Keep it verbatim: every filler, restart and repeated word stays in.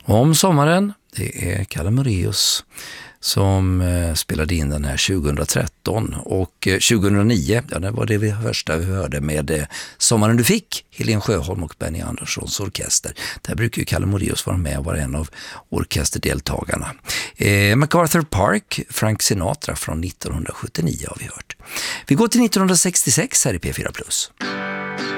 Om sommaren, det är Kalle Moraeus som eh, spelade in den här tjugohundratretton och eh, tjugohundranio, ja, det var det vi första vi hörde med eh, Sommaren du fick, Helen Sjöholm och Benny Anderssons orkester. Där brukar ju Kalle Moraeus vara med och vara en av orkesterdeltagarna. Eh, MacArthur Park, Frank Sinatra från nittonhundrasjuttionio har vi hört. Vi går till nittonhundrasextiosex här i P fyra Plus.